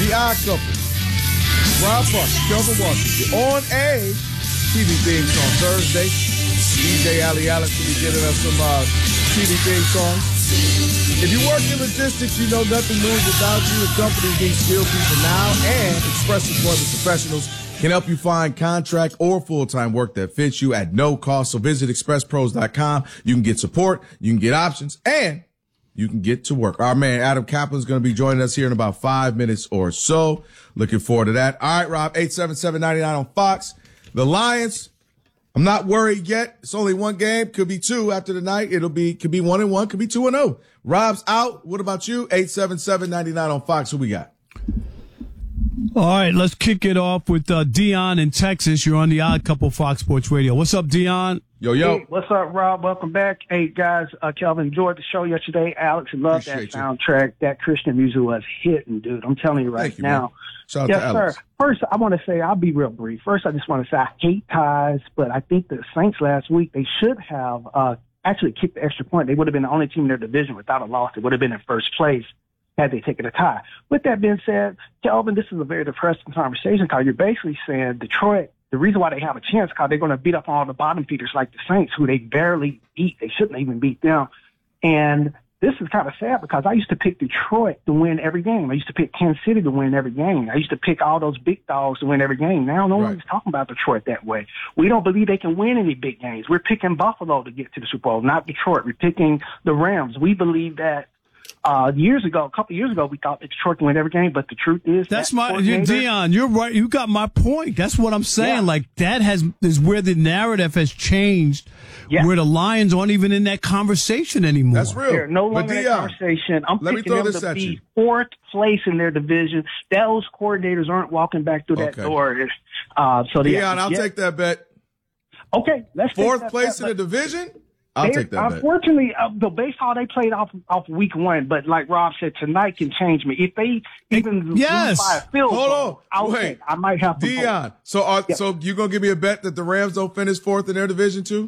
The Odd Couple. Rob Buck, Kelvin Washington. On a TV theme song Thursday. DJ Ali Alex will be giving us some TV theme songs. If you work in logistics, you know nothing moves without you. The company needs skilled people now, and Express Employment Professionals can help you find contract or full-time work that fits you at no cost. So visit expresspros.com. You can get support, you can get options, and you can get to work. Our man Adam Kaplan is going to be joining us here in about 5 minutes or so. Looking forward to that. All right, Rob, 877-99 on Fox. The Lions, I'm not worried yet. It's only one game. Could be two after the night. Could be 1-1, could be 2-0. Rob's out. What about you? 877-99 on Fox. Who we got? All right, let's kick it off with Dion in Texas. You're on the Odd Couple Fox Sports Radio. What's up, Dion? Yo. Hey, what's up, Rob? Welcome back. Hey, guys, Kelvin, enjoyed the show yesterday. Alex, loved that soundtrack. That Christian music was hitting, dude. I'm telling you right now. Man. Shout out to Alex. Sir. First, I want to say, I'll be real brief. First, I just want to say I hate ties, but I think the Saints last week, they should have actually kicked the extra point. They would have been the only team in their division without a loss. They would have been in first place had they taken a tie. With that being said, Kelvin, this is a very depressing conversation because you're basically saying Detroit, the reason why they have a chance because they're going to beat up all the bottom feeders like the Saints, who they barely beat. They shouldn't even beat them. And this is kind of sad because I used to pick Detroit to win every game. I used to pick Kansas City to win every game. I used to pick all those big dogs to win every game. Now no one's talking about Detroit that way. We don't believe they can win any big games. We're picking Buffalo to get to the Super Bowl, not Detroit. We're picking the Rams. We believe that a couple years ago, we thought that Detroit would win every game, but the truth is Dion, you're right. You got my point. That's what I'm saying. Yeah. Like that is where the narrative has changed, where the Lions aren't even in that conversation anymore. That's real. They're no longer in that conversation. I'm picking them to be fourth place in their division. Those coordinators aren't walking back through that door. Dion, I'll take that bet. Okay, let's fourth place in the division. I'll take that bet. Unfortunately, based on how they played off week one, but like Rob said, tonight can change me. If they even lose by a field goal, I might have to. Dion, so you gonna give me a bet that the Rams don't finish fourth in their division too?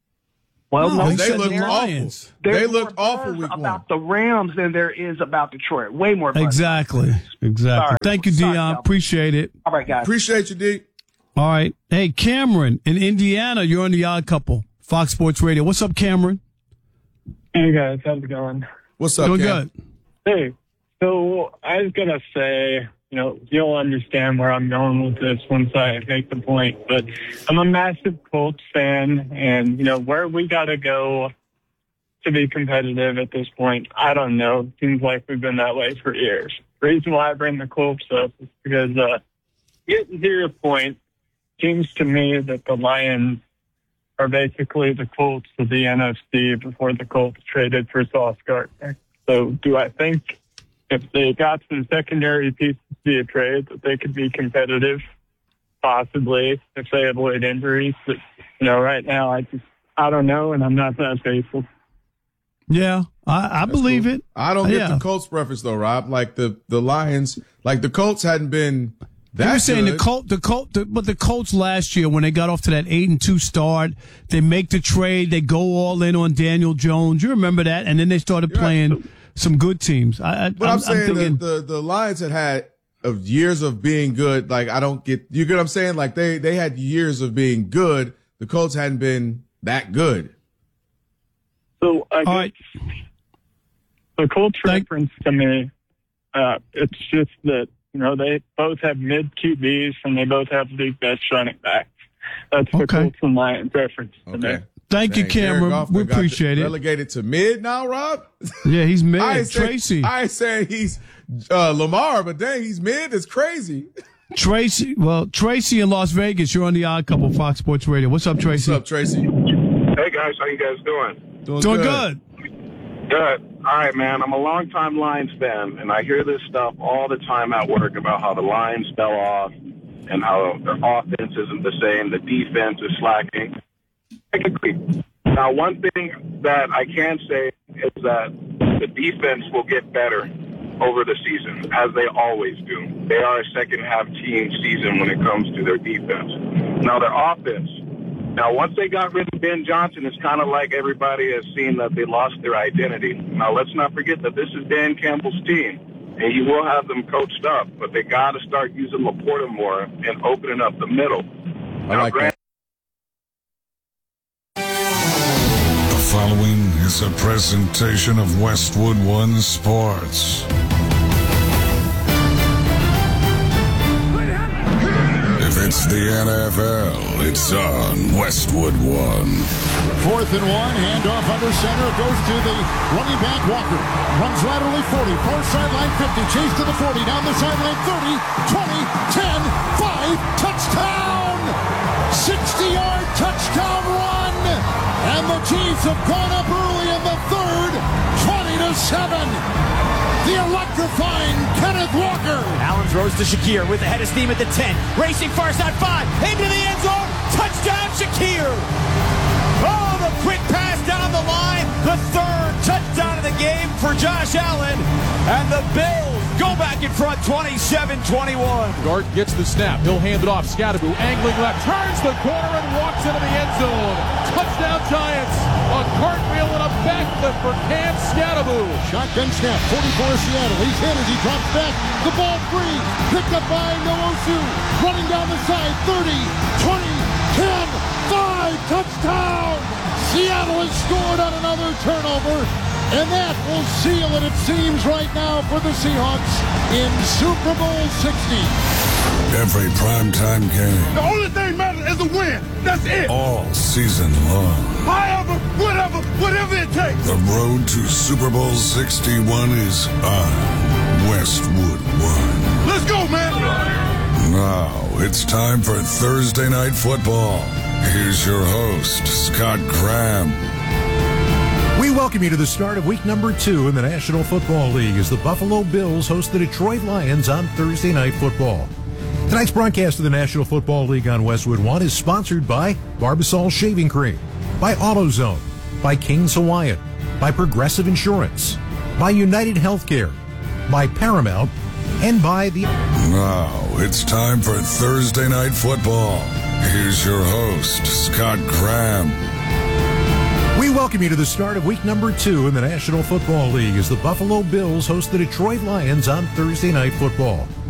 Well, no, they looked awful. They looked awful week one. About the Rams than there is about Detroit. Way more. Exactly. Sorry. Thank you, Dion. Appreciate it. All right, guys. Appreciate you, D. All right. Hey, Cameron in Indiana, you're on the Odd Couple. Fox Sports Radio. What's up, Cameron? Hey, guys. How's it going? What's up, Doing Cam? good. Hey, so I was going to say, you'll understand where I'm going with this once I make the point, but I'm a massive Colts fan, and, where we got to go to be competitive at this point, I don't know. Seems like we've been that way for years. The reason why I bring the Colts up is because, getting to your point, seems to me that the Lions are basically the Colts of the NFC before the Colts traded for Sauce Gardner. So do I think if they got some secondary pieces via trade that they could be competitive? Possibly, if they avoid injuries. But, right now I don't know, and I'm not that faithful. Yeah, I believe it. I don't get the Colts preference though, Rob. Like the Lions, like the Colts hadn't been that. You're saying but the Colts last year when they got off to that 8-2 start, they make the trade, they go all in on Daniel Jones. You remember that, and then they started playing some good teams. I'm saying thinking, the Lions had years of being good. Like I don't get you get what I'm saying. Like they had years of being good. The Colts hadn't been that good. So I guess the Colts reference to me, it's just that. They both have mid QBs and they both have league best running backs. That's the Colts and Lions reference to me. Thank you, Cameron. We appreciate it. Relegated to mid now, Rob? Yeah, he's mid. Tracy. I ain't saying he's Lamar, but dang, he's mid. It's crazy. Tracy in Las Vegas. You're on the Odd Couple Fox Sports Radio. What's up, Tracy? What's up, Tracy? Hey, guys. How you guys doing? Doing good. Good. All right, man. I'm a longtime Lions fan, and I hear this stuff all the time at work about how the Lions fell off and how their offense isn't the same, the defense is slacking. I agree. Now, one thing that I can say is that the defense will get better over the season, as they always do. They are a second-half team season when it comes to their defense. Now, their offense. Now, once they got rid of Ben Johnson, it's kind of like everybody has seen that they lost their identity. Now, let's not forget that this is Dan Campbell's team. and you will have them coached up, but they got to start using Laporta more and opening up the middle. I like that. The following is a presentation of Westwood One Sports. If it's the NFL, it's on Westwood One. 4th and 1, handoff under center, goes to the running back Walker. Runs laterally 40, far sideline 50, chase to the 40, down the sideline 30, 20, 10, 5, touchdown! 60-yard touchdown run! And the Chiefs have gone up early in the third, 20-7. The electrifying Kenneth Walker. Allen throws to Shakir with the head of steam at the 10. Racing far side 5. Into the end zone. Touchdown Shakir. Oh, the quick pass down the line. The third touchdown of the game for Josh Allen. And the Bills go back in front 27-21. Gart gets the snap. He'll hand it off. Scatterbo angling left. Turns the corner and walks into the end zone. Touchdown Giants. A cartwheel and a backflip for Cam Scatterbo. Shotgun snap. 44 Seattle. He's hit as he drops back. The ball free. Picked up by Nwosu. Running down the side. 30, 20, 10, 5. Touchdown. Seattle has scored on another turnover. And that will seal it, it seems, right now for the Seahawks in Super Bowl 60. Every primetime game. The only thing matters is a win. That's it. All season long. However, whatever it takes. The road to Super Bowl 61 is on Westwood One. Let's go, man. Now it's time for Thursday Night Football. Here's your host, Scott Graham. We welcome you to the start of week number 2 in the National Football League as the Buffalo Bills host the Detroit Lions on Thursday Night Football. Tonight's broadcast of the National Football League on Westwood One is sponsored by Barbasol Shaving Cream, by AutoZone, by King's Hawaiian, by Progressive Insurance, by United Healthcare, by Paramount, and by the... Now it's time for Thursday Night Football. Here's your host, Scott Graham. We welcome you to the start of week number 2 in the National Football League as the Buffalo Bills host the Detroit Lions on Thursday Night Football.